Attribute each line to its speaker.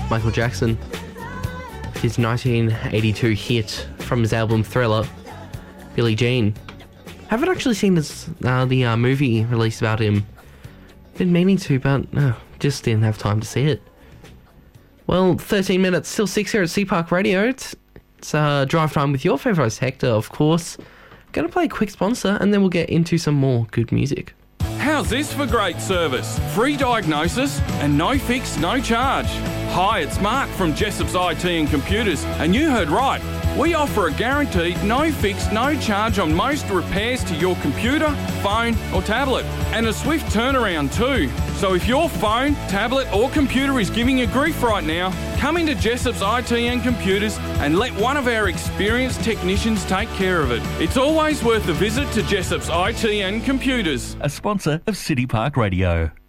Speaker 1: Michael Jackson. His 1982 hit from his album Thriller, Billie Jean. Haven't actually seen the movie released about him. Been meaning to, but just didn't have time to see it. Well, 13 minutes, still 6 here at City Park Radio. It's drive time with your favourite host, Hector, of course. Gonna play a quick sponsor, and then we'll get into some more good music.
Speaker 2: How's this for great service? Free diagnosis and no fix, no charge. Hi, it's Mark from Jessop's IT and Computers, and you heard right. We offer a guaranteed no fix, no charge on most repairs to your computer, phone or tablet, and a swift turnaround too. So if your phone, tablet or computer is giving you grief right now, come into Jessop's IT and Computers and let one of our experienced technicians take care of it. It's always worth a visit to Jessop's IT and Computers.
Speaker 3: A sponsor of City Park Radio.